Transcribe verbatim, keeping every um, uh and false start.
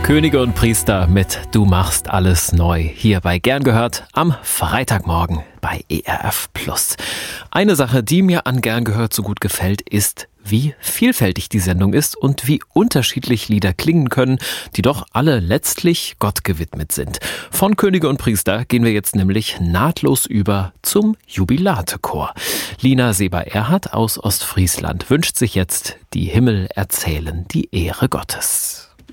Könige und Priester mit Du machst alles neu. Hier bei Gern gehört am Freitagmorgen bei E R F Plus. Eine Sache, die mir an Gern gehört so gut gefällt, ist, wie vielfältig die Sendung ist und wie unterschiedlich Lieder klingen können, die doch alle letztlich Gott gewidmet sind. Von Könige und Priester gehen wir jetzt nämlich nahtlos über zum Jubilate-Chor. Lina Seber-Erhardt aus Ostfriesland wünscht sich jetzt: Die Himmel erzählen die Ehre Gottes.